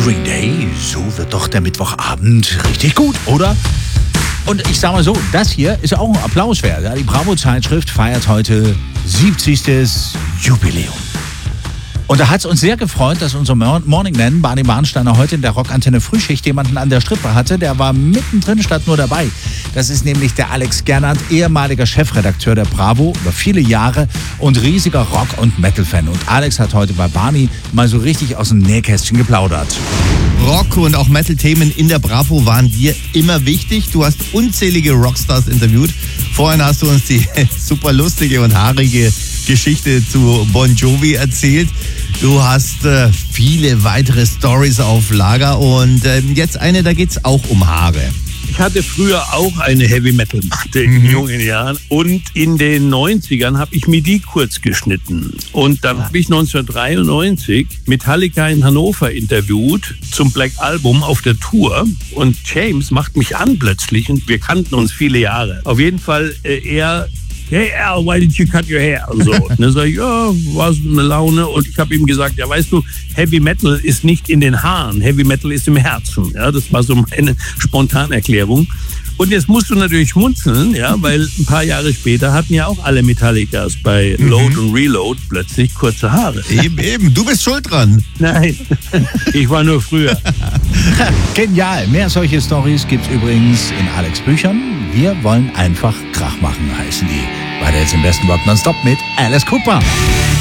Green Day, so wird doch der Mittwochabend richtig gut, oder? Und ich sag mal so, das hier ist auch ein Applaus wert. Ja, die Bravo-Zeitschrift feiert heute 70. Jubiläum. Und da hat es uns sehr gefreut, dass unser Morning Man, Barney Barnsteiner, heute in der Rockantenne Frühschicht jemanden an der Strippe hatte. Der war mittendrin statt nur dabei. Das ist nämlich der Alex Gernand, ehemaliger Chefredakteur der Bravo über viele Jahre und riesiger Rock- und Metal-Fan. Und Alex hat heute bei Barney mal so richtig aus dem Nähkästchen geplaudert. Rock- und auch Metal-Themen in der Bravo waren dir immer wichtig. Du hast unzählige Rockstars interviewt. Vorhin hast du uns die super lustige und haarige Geschichte zu Bon Jovi erzählt. Du hast viele weitere Stories auf Lager und jetzt eine, da geht's auch um Haare. Ich hatte früher auch eine Heavy-Metal-Matte in jungen Jahren und in den 90ern habe ich mir die kurz geschnitten. Und dann habe ich 1993 Metallica in Hannover interviewt zum Black Album auf der Tour und James macht mich an plötzlich und wir kannten uns viele Jahre. Auf jeden Fall hey Al, why did you cut your hair? Und so. Und dann sage ich, ja, war so eine Laune. Und ich habe ihm gesagt, ja, weißt du, Heavy Metal ist nicht in den Haaren, Heavy Metal ist im Herzen. Ja, das war so meine Spontanerklärung. Und jetzt musst du natürlich schmunzeln, ja, weil ein paar Jahre später hatten ja auch alle Metallicas bei Load und Reload plötzlich kurze Haare. Eben, du bist schuld dran. Nein, ich war nur früher. Genial. Mehr solche Stories gibt's übrigens in Alex Büchern. Wir wollen einfach Krach machen, heißen die. Weiter jetzt im besten Rock nonstop mit Alice Cooper.